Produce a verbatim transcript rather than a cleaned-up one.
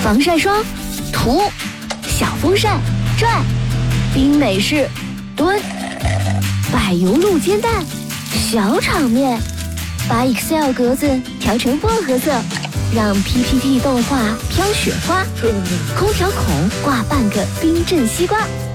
防晒霜，涂；小风扇，转；冰美式，蹲；柏油路煎蛋，小场面。把 Excel 格子调成薄荷色，让 P P T 动画飘雪花，空调孔挂半个冰镇西瓜。